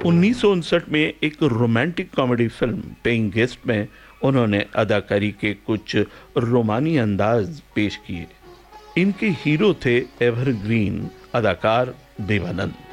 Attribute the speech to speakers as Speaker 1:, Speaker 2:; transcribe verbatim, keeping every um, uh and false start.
Speaker 1: उन्नीस सौ उनसठ में एक romantic comedy film paying guest में उन्होंने अदाकारी के कुछ रोमानी अंदाज पेश किए। इनके हीरो थे एवरग्रीन अदाकार देवानंद।